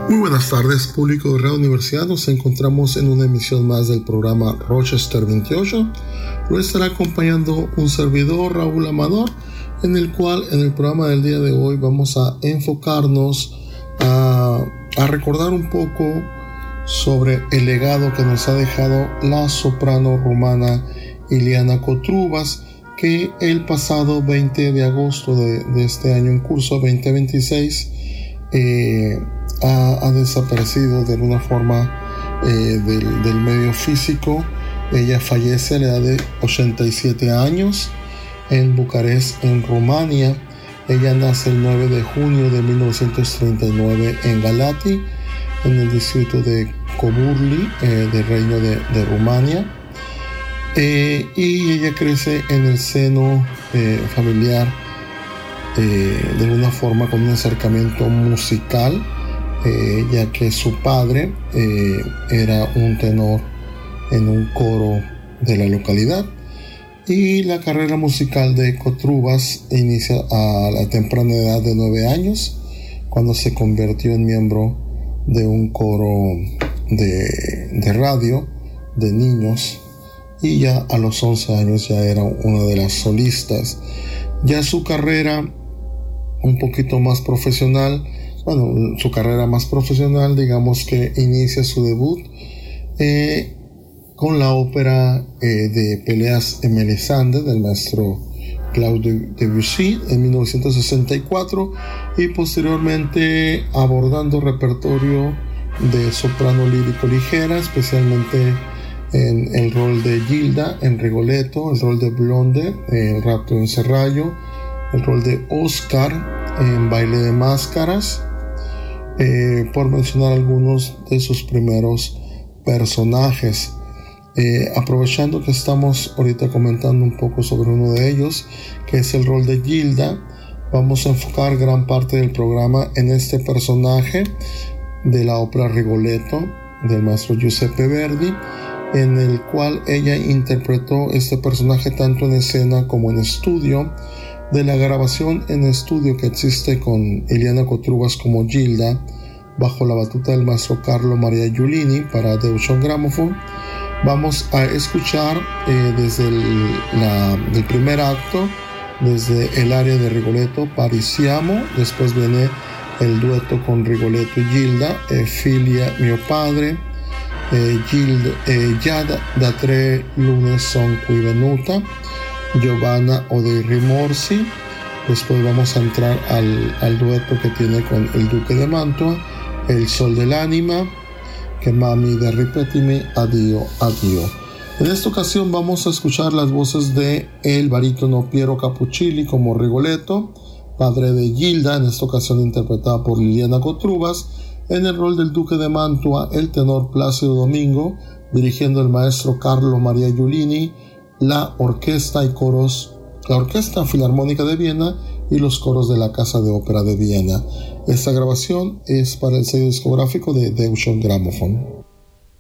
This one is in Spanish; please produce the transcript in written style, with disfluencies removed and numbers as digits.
Muy buenas tardes, público de Radio Universidad. Nos encontramos en una emisión más del programa Rochester 28. Lo estará acompañando un servidor, Raúl Amador, en el cual en el programa del día de hoy vamos a enfocarnos a recordar un poco sobre el legado que nos ha dejado la soprano rumana Iliana Kotrubas, que el pasado 20 de agosto de este año en curso, 2026, ha desaparecido de alguna forma del medio físico. Ella fallece a la edad de 87 años en Bucarest, en Rumania. Ella nace el 9 de junio de 1939 en Galati, en el distrito de Coburli, del Reino de Rumania. Y ella crece en el seno familiar, de alguna forma con un acercamiento musical, ya que su padre era un tenor en un coro de la localidad. Y la carrera musical de Kotrubas inicia a la temprana edad de 9 años, cuando se convirtió en miembro de un coro de radio de niños, y ya a los 11 años ya era una de las solistas. Ya su carrera un poquito más profesional, su carrera más profesional, digamos que inicia su debut con la ópera de Peleas en Melisande del maestro Claude Debussy en 1964, y posteriormente abordando repertorio de soprano lírico ligera, especialmente en el rol de Gilda en Rigoletto, el rol de Blonde en Rapto en Serrallo, el rol de Oscar en Baile de Máscaras, por mencionar algunos de sus primeros personajes. Aprovechando que estamos ahorita comentando un poco sobre uno de ellos, que es el rol de Gilda, vamos a enfocar gran parte del programa en este personaje de la ópera Rigoletto del maestro Giuseppe Verdi, en el cual ella interpretó este personaje tanto en escena como en estudio. De la grabación en estudio que existe con Iliana Kotrubas como Gilda, bajo la batuta del maestro Carlo Maria Giulini para Deutsche Grammophon, vamos a escuchar desde el primer acto, desde el área de Rigoletto, Parisiamo. Después viene el dueto con Rigoletto y Gilda, Filia mio padre, Gilda, già da 3 lune son qui venuta, Giovanna o dei rimorsi. Después vamos a entrar al dueto que tiene con el Duque de Mantua, El sol dell'anima, che mami de ripetimi, addio, addio. En esta ocasión vamos a escuchar las voces de el barítono Piero Capuccilli como Rigoletto, padre de Gilda, en esta ocasión interpretada por Iliana Kotrubas. En el rol del Duque de Mantua, el tenor Plácido Domingo, dirigiendo el maestro Carlo Maria Giulini, la orquesta y coros, la Orquesta Filarmónica de Viena y los coros de la Casa de Ópera de Viena. Esta grabación es para el sello discográfico de Deutsche Grammophon.